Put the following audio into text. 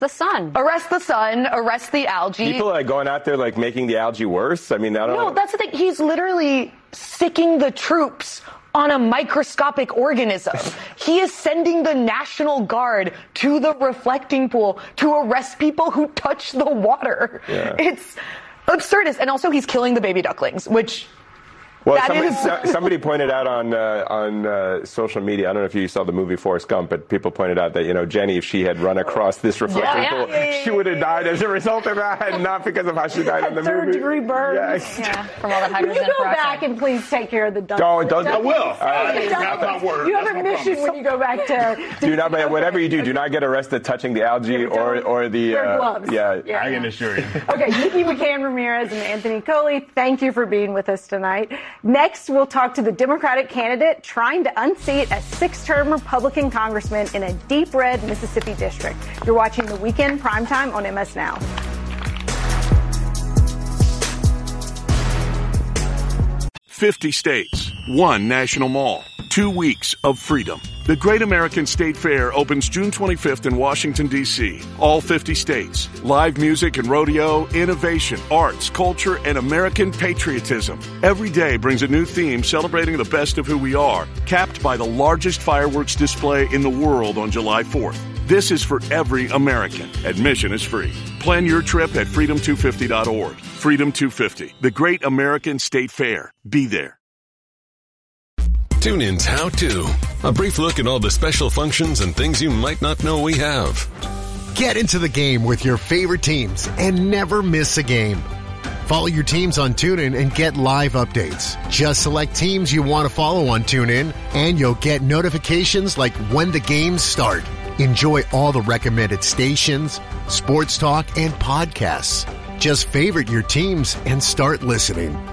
the sun. Arrest the sun, arrest the algae. People are going out there like making the algae worse. I mean, I don't know. No, that's the thing. He's literally sicking the troops on a microscopic organism. He is sending the National Guard to the reflecting pool to arrest people who touch the water. Yeah. It's absurdist. And also he's killing the baby ducklings, which... Well, somebody pointed out on social media, I don't know if you saw the movie Forrest Gump, but people pointed out that, Jenny, if she had run across this reflecting pool, she would have died as a result of that, not because of how she died in the movie. Third-degree burns. Yeah, from all that hydrogen. Will you go back and please take care of the ducklings? Don't. I will. That's my word. You have a mission when you go back to... Do not, whatever you do not get arrested touching the algae or the... Wear gloves. Yeah. I can assure you. Okay, Nikki McCann Ramirez and Anthony Coley, thank you for being with us tonight. Next, we'll talk to the Democratic candidate trying to unseat a 6-term Republican congressman in a deep red Mississippi district. You're watching The Weekend Primetime on MS Now. "50 states, 1 national mall, 2 weeks of freedom." The Great American State Fair opens June 25th in Washington, D.C. All 50 states. Live music and rodeo, innovation, arts, culture, and American patriotism. Every day brings a new theme celebrating the best of who we are, capped by the largest fireworks display in the world on July 4th. This is for every American. Admission is free. Plan your trip at freedom250.org. Freedom 250, the Great American State Fair. Be there. TuneIn's How To. A brief look at all the special functions and things you might not know we have. Get into the game with your favorite teams and never miss a game. Follow your teams on TuneIn and get live updates. Just select teams you want to follow on TuneIn, and you'll get notifications like when the games start. Enjoy all the recommended stations, sports talk, and podcasts. Just favorite your teams and start listening.